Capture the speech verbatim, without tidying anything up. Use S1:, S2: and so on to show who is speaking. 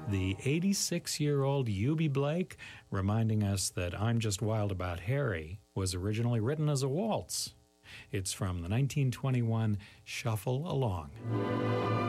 S1: the eighty-six-year-old Eubie Blake, reminding us that I'm Just Wild About Harry was originally written as a waltz. It's from the nineteen twenty-one Shuffle Along.